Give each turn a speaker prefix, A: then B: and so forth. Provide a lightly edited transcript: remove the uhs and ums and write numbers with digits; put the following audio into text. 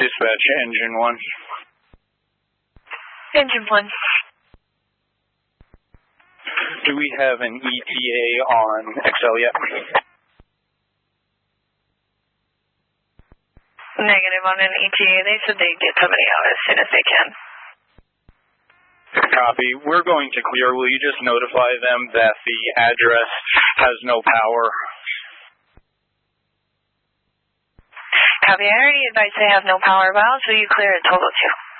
A: Dispatch, Engine 1.
B: Engine 1.
A: Do we have an ETA on XL yet?
B: Negative on an ETA. They said they'd get somebody out as soon as they can.
A: Copy. We're going to clear. Will you just notify them that the address has no power?
B: Copy. I already advised they have no power, but I'll show you clear at total 2.